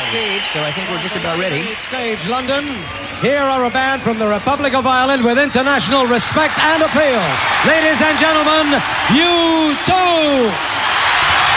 stage, so I think we're just about ready. Stage, London. Here are a band from the Republic of Ireland with international respect and appeal. Ladies and gentlemen, U2!